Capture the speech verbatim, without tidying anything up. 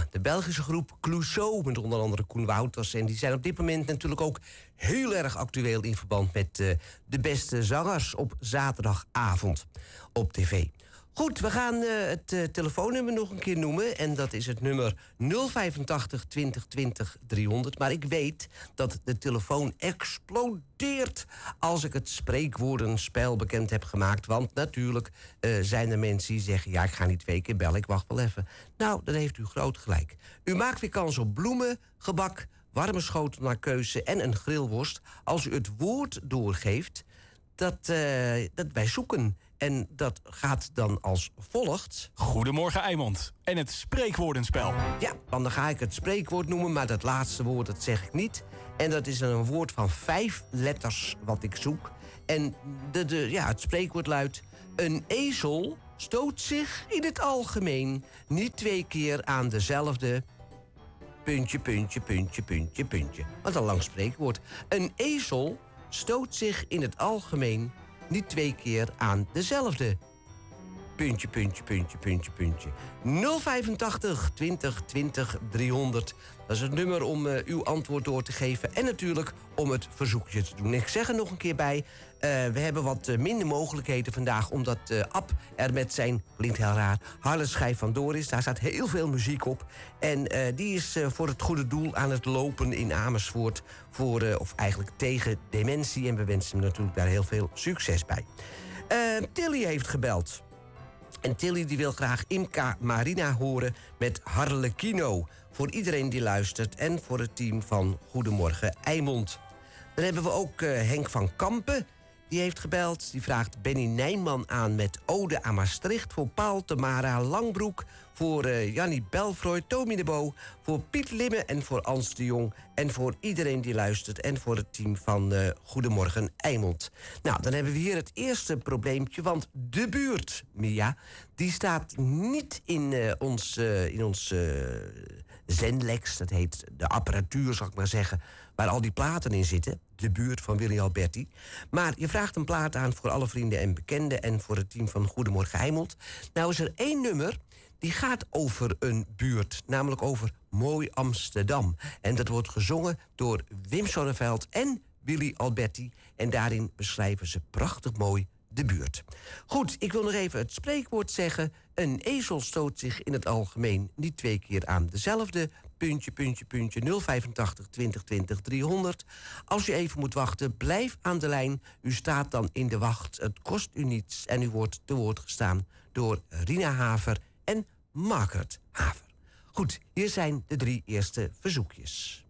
Ja, de Belgische groep Clouseau met onder andere Koen Wouters. En die zijn op dit moment natuurlijk ook heel erg actueel in verband met uh, de beste zangers op zaterdagavond op tv. Goed, we gaan uh, het uh, telefoonnummer nog een keer noemen. En dat is het nummer nul vijfentachtig twintig twintig driehonderd. Maar ik weet dat de telefoon explodeert als ik het spreekwoordenspel bekend heb gemaakt. Want natuurlijk uh, zijn er mensen die zeggen... ja, ik ga niet twee keer bellen, ik wacht wel even. Nou, dan heeft u groot gelijk. U maakt weer kans op bloemen, gebak, warme schotel naar keuze en een grillworst... als u het woord doorgeeft dat, uh, dat wij zoeken... En dat gaat dan als volgt. Goedemorgen Eimond. En het spreekwoordenspel. Ja, dan ga ik het spreekwoord noemen, maar dat laatste woord dat zeg ik niet. En dat is een woord van vijf letters wat ik zoek. En de, de, ja, het spreekwoord luidt... Een ezel stoot zich in het algemeen niet twee keer aan dezelfde... puntje, puntje, puntje, puntje, puntje. Wat een lang spreekwoord. Een ezel stoot zich in het algemeen... niet twee keer aan dezelfde. Puntje, puntje, puntje, puntje, puntje. nul vijfentachtig twintig twintig driehonderd. Dat is het nummer om uh, uw antwoord door te geven. En natuurlijk om het verzoekje te doen. Ik zeg er nog een keer bij. Uh, we hebben wat uh, minder mogelijkheden vandaag. Omdat uh, Ab er met zijn, klinkt heel raar, harde schijf vandoor is. Daar staat heel veel muziek op. En uh, die is uh, voor het goede doel aan het lopen in Amersfoort. Voor, uh, of eigenlijk tegen dementie. En we wensen hem natuurlijk daar heel veel succes bij. Uh, Tilly heeft gebeld. En Tilly die wil graag Imca Marina horen met Harlekino. Voor iedereen die luistert en voor het team van Goedemorgen Eimond. Dan hebben we ook uh, Henk van Kampen. Die heeft gebeld. Die vraagt Benny Nijman aan met Ode aan Maastricht. Voor Paul Tamara Langbroek. Voor uh, Jannie Belfroy, Tomie de Bo. Voor Piet Limme en voor Ans de Jong. En voor iedereen die luistert. En voor het team van uh, Goedemorgen Eimond. Nou, dan hebben we hier het eerste probleempje. Want de buurt, Mia, die staat niet in uh, ons, uh, in ons uh, zendlex. Dat heet de apparatuur, zal ik maar zeggen. Waar al die platen in zitten. De buurt van Willy Alberti. Maar je vraagt een plaat aan voor alle vrienden en bekenden... en voor het team van Goedemorgen Eimond. Nou is er één nummer die gaat over een buurt. Namelijk over Mooi Amsterdam. En dat wordt gezongen door Wim Sonneveld en Willy Alberti. En daarin beschrijven ze prachtig mooi de buurt. Goed, ik wil nog even het spreekwoord zeggen. Een ezel stoot zich in het algemeen niet twee keer aan dezelfde. Puntje, puntje, puntje, nul vijfentachtig twintig twintig driehonderd. Als u even moet wachten, blijf aan de lijn. U staat dan in de wacht. Het kost u niets en u wordt te woord gestaan door Rina Haver en Margaret Haver. Goed, hier zijn de drie eerste verzoekjes.